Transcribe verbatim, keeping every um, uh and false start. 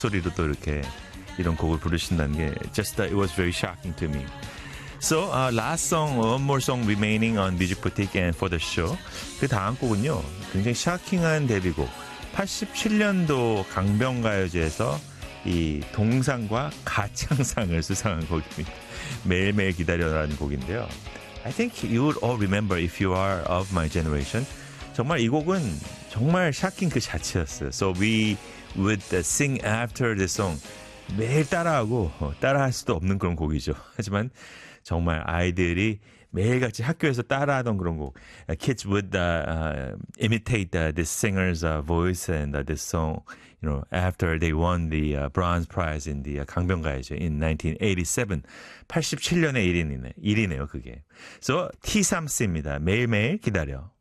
소리로 또 이렇게 이런 곡을 부르신다는 게 just uh, it was very shocking to me. So uh, last song, one more song remaining on Music Boutique and for the show. 그 다음 곡은요, 굉장히 샤킹한 데뷔곡. 팔십칠 년도 강변가요제에서 이 동상과 가창상을 수상한 곡입니다. 매일매일 기다려라는 곡인데요. I think you would all remember if you are of my generation. 정말 이 곡은 정말 샤킹 그 자체였어요. So we would sing after the song. 매일 따라하고 따라할 수도 없는 그런 곡이죠. 하지만 정말 아이들이 매일같이 학교에서 따라하던 그런 곡. Kids would uh, uh, imitate uh, this singer's uh, voice and uh, this song, you know, after they won the uh, bronze prize in the uh, 강변가요제 in nineteen eighty-seven. 팔십칠 년의 일이네, 일이네요, 그게. So, 티삼씨입니다. 매일매일 기다려.